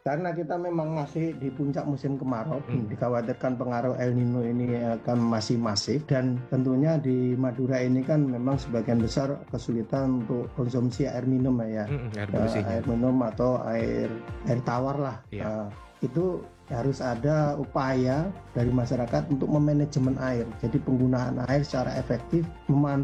Karena kita memang masih di puncak musim kemarau, dikhawatirkan pengaruh El Nino ini akan masih masif, dan tentunya di Madura ini kan memang sebagian besar kesulitan untuk konsumsi air minum ya, Air bersihnya. air minum atau air tawar lah. Iya. Itu harus ada upaya dari masyarakat untuk memanajemen air. Jadi penggunaan air secara efektif, memantau